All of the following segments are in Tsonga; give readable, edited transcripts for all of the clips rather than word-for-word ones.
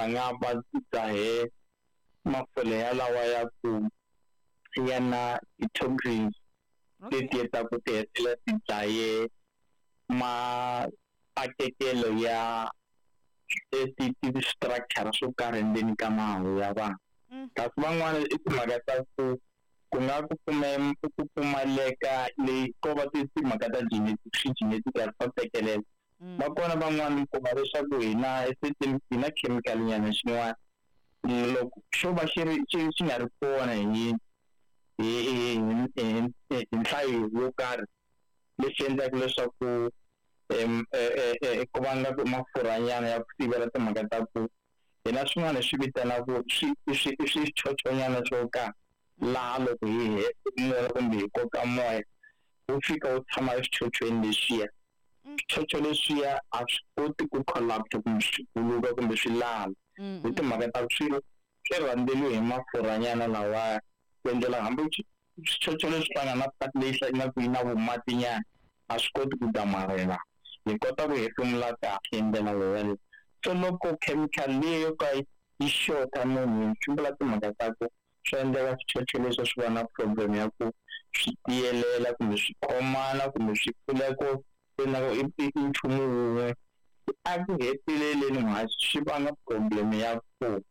va nga va dzahe mafole ya lawa ya ku yana toxins leti hetaka ti hetelela ti dlaye maakekelo ya ti-structure swo karhi endzeni ka mahawu ya vanhu kasi van'wana i timhaka ta ku nga ku pfumaleka leyi ko va timhaka ta genetic fa tekelela va kona van'wana kuma leswaku hina chemical nyana xin'wana loko xo va xi nga ri kona hi nhlayo yo karhi leswi endlaka leswaku ku vanga mafurhanyana ya ku sivela timhaka ta ku hina swin'wana swi vitanaka swichochonyana swo karhi laha loko hi hefemula kumbe hi koka moya wu fika wu tshama eswichochweni leswiya swichocho leswiya a swi koti ku collapse kumbe swi buluka kumbe swi lala hi timhaka ta swi rhandzeliwe hi mafurhanyana lawa ku endlela hambi swichocho leswi hlangana na pati leyi nga ku yi na vumatinyana a swi koti ku damarhela hi kota ku hefemula kahle hi ndlela leyo so loko chemical leyi yo ka yi xota munhu swi vula timhaka ta ku swi endleka swichocho leswi swi va na problem ya ku swi tiyelela kumbe swi khomana kumbe swi pfula ku i nchumu wun'we a ku heteleleni mhasi swi vanga problem ya ku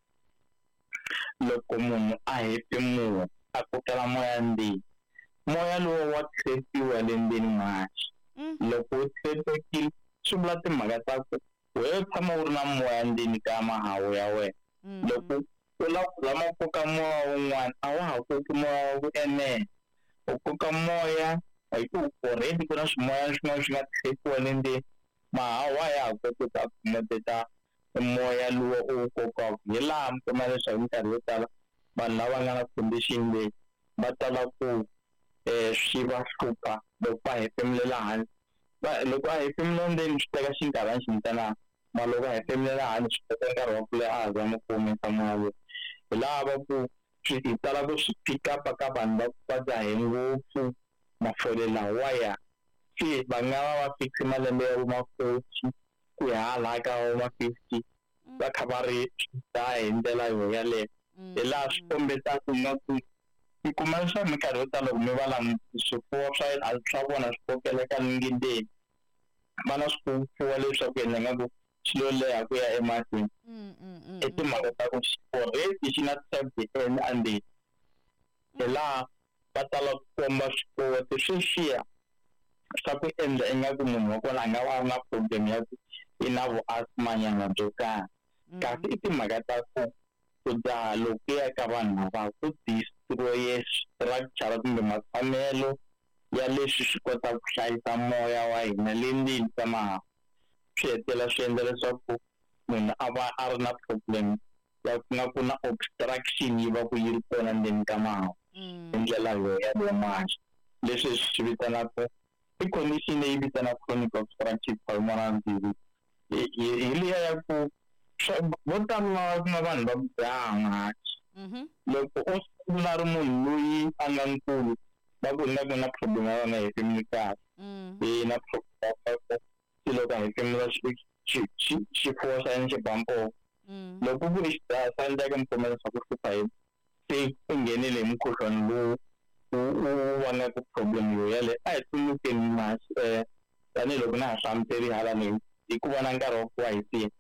loko munhu a hefemula a kokela moya ndzeni moya lowu wa trap-iwa le ndzeni mhasi loko wu trap-ekile swi vula timhaka ta ku wehe tshama wu ri na moya ndzeni ka mahawu ya wena loko u lama koka moya wun'wana a wa ha koki moya wa ku enela u koka moya hi ku already ku na swimoya swin'wana swi nga trap-iwa le ndzeni mahawu a ya ha koti ku accommodate moya lowu u kokaka hi laha mi kuma leswaku minkarhi yo tala vanhu lava nga na condition leyi va tala ku swi va hlupha loko va hefemulela hansi loko a hefemula ndzeni swi teka xinkarhana xi vitanaka ma loko a hefemulela hansi swi teka nkarhi wa ku leha a zama ku humesa moya lowu hi laha va ku hi tala ku swi pick up ka vanhu va dzahe ngopfu mafole lawaya se va nga va fikse malembe ya ma-40 ku ya hala ka ma-50 va kha va ri dzaha hi ndlela yo yaleyo hi laha swi kombetaka nga ku yi kuma leswaku minkarhi yo tala loko mi va swifuwo swa vona swi kokeleka ndzeni va na swifuwo leswaku endla nga ku xi lo leha ku ya emahlweni i timhaka ta ku already xi na trap endzeni hi laha va tala ku komba swifuwo sweswiya swa ku endla ingaku munhu wa kona a nga va na problem ya ku i na vu-asthma nyana byo karhi kasi i timhaka ta ku dzaha loko ya ka vanhu lava ku destroye structure kumbe matshamelo ya leswi swi kotaka ku hlayisa moya wa hina le ndzeni ka mahawu swi hetelela swi endla leswaku munhu a va a ri na problem ya ku nga ku na obstruction yi va ku yi ri kona ndzeni ka mahawu hi ndlela ya manje leswi swi vitanaka i condition leyi vitanaka chronic obstructive pulmonary disease hi liya ya ku vo tala na vanhu va ku dzaha mhasi loko u sungula ri munhu loyi a nga nkulu va ku nga ku na problem ya vona hefemuli kahle na problem se loko a hefemula xifuwo xa yena xi bampoka loko ku ri xidzaha swa endleka mi kuma leswaku hlupha yini se u nghenile hi mukhuhlwana lowu wu vangaka problem yo yaleyo a hi tsunukeni mhasi tanihiloko na ha hlamuseri hala leyi hi ku va na nkarhi wa ku wa hi tiya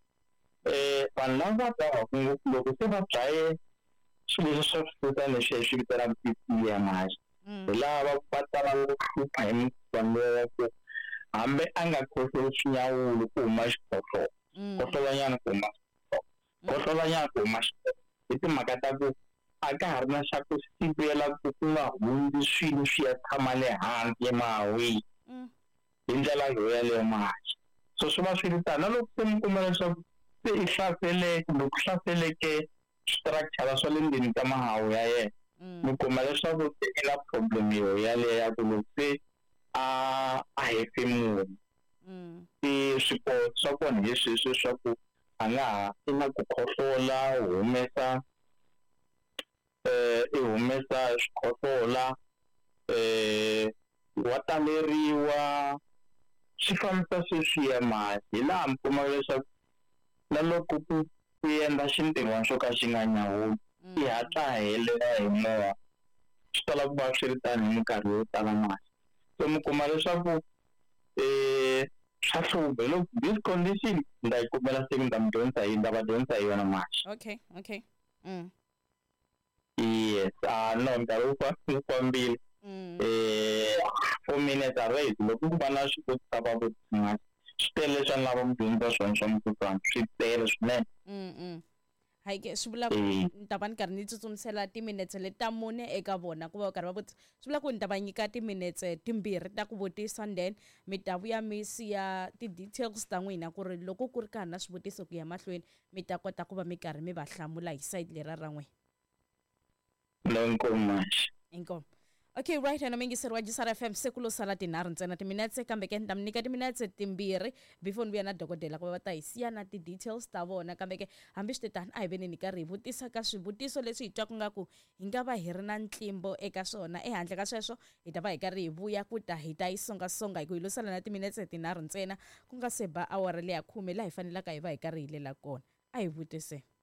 vanhu lava va dzahaka ngopfu loko se va dlaye swilo leswi swa switsotswana leswi hi swi vitanaka P ya mhasi hi laha va tala ku hlupha hi mukhuhlwana wa ku hambi a nga khohloli swinyawulo ku huma xikhohlola khohlolanyana ku huma khohlolanyana ku huma hi timhaka ta ku a ka ha ri na xa ku sivela ku nga hundzi swilo swi ya tshama le hansi emahawini hi ndlela yo yaleyo mhasi so swi va swi ri tani na loko se mi kuma leswaku se i hlaseleke kumbe ku hlaseleke structure swa le ndzeni ka mahawu ya yena mi kuma leswaku se i na problem yo yaleyo ya ku loko se a hefemula swiporo swa kona hi sweswo swa ku a nga ha i na ku khohlola i humesa swikhohlola wa taleriwa swi fambisa sweswiya mhasi hi laha mi kumaka leswaku na loko ku endla xintirhwana xo ka xi nga nyawuli yi hatla helela hi moya swi tala ku va swi ri tani hi minkarhi yo tala mali so mi kuma leswaku swa hlupha loko this condition nda yi kumela se mi ta mi dyondzisa hi nda va dyondzisa hi yona mali okay yes no nkarhi wu fambile 4 minutes already loko ku va na swikoti swa va vutisa swi tele leswi ni lava mi dyondza swona swa mukutwana swi tele swinene hayi ke swi vula ku ni ta va ni karhi ni tsutsumisela timinetse leti ta mune eka vona ku va va karhi va vutisa swi vula ku ni ta va nyika timinetse timbirhi ta ku vutisa and then mi ta vuya mi siya ti-details ta n'wina ku ri loko ku ri ka ha ri na swivutiso ku ya mahlweni mi ta kota ku va mi karhi mi va hlamula hi side lera ra n'wina inkomu okay right and mingiseri wa Jisara FM siku lo sala tinharhu ntsena timinetse kambe ke ni ta mi nyika timinetse timbirhi before ni vuya na dokodela ku va va ta hi siya na ti-details ta vona kambe ke hambi swi tani a hi veni ni karhi hi vutisa ka swivutiso leswi hi twaku nga ku hi nga va hi ri na ntlimbo eka swona ehandle ka sweswo hi ta va hi karhi hi vuya ku ta hi ta yi songasonga hi ku hi lo sala na timinetse tinharhu ntsena ku nga se ba awara leya 10 laha hi fanelaka hi va hi karhi hi lela kona a hi vutise